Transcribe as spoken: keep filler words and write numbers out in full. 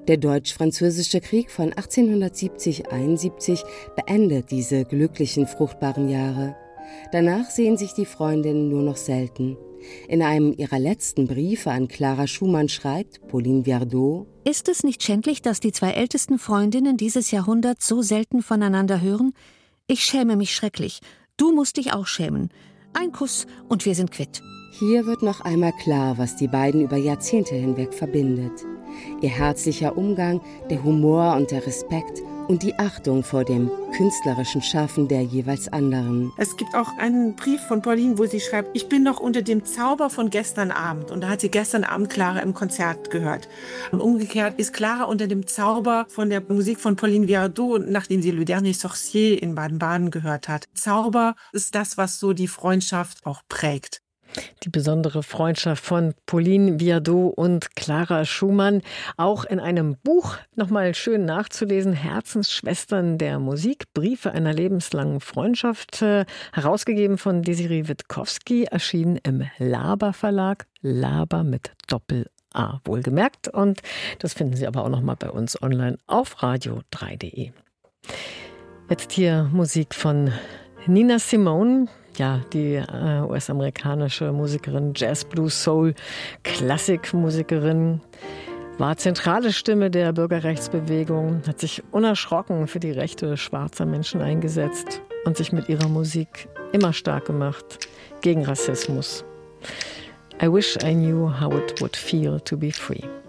Der Deutsch-Französische Krieg von achtzehnhundertsiebzig einundsiebzig beendet diese glücklichen, fruchtbaren Jahre. Danach sehen sich die Freundinnen nur noch selten. In einem ihrer letzten Briefe an Clara Schumann schreibt Pauline Viardot: Ist es nicht schändlich, dass die zwei ältesten Freundinnen dieses Jahrhunderts so selten voneinander hören? Ich schäme mich schrecklich. Du musst dich auch schämen. Ein Kuss und wir sind quitt. Hier wird noch einmal klar, was die beiden über Jahrzehnte hinweg verbindet. Ihr herzlicher Umgang, der Humor und der Respekt und die Achtung vor dem künstlerischen Schaffen der jeweils anderen. Es gibt auch einen Brief von Pauline, wo sie schreibt, ich bin noch unter dem Zauber von gestern Abend. Und da hat sie gestern Abend Clara im Konzert gehört. Und umgekehrt ist Clara unter dem Zauber von der Musik von Pauline Viardot, nachdem sie Le Dernier Sorcier in Baden-Baden gehört hat. Zauber ist das, was so die Freundschaft auch prägt. Die besondere Freundschaft von Pauline Viardot und Clara Schumann. Auch in einem Buch nochmal schön nachzulesen. Herzensschwestern der Musik. Briefe einer lebenslangen Freundschaft. Herausgegeben von Desiree Witkowski. Erschienen im Laber Verlag. Laber mit Doppel-A wohlgemerkt. Und das finden Sie aber auch nochmal bei uns online auf radio drei punkt de. Jetzt hier Musik von Nina Simone. Ja, die äh, U S-amerikanische Musikerin, Jazz, Blues, Soul, Klassikmusikerin, war zentrale Stimme der Bürgerrechtsbewegung, hat sich unerschrocken für die Rechte schwarzer Menschen eingesetzt und sich mit ihrer Musik immer stark gemacht gegen Rassismus. I wish I knew how it would feel to be free.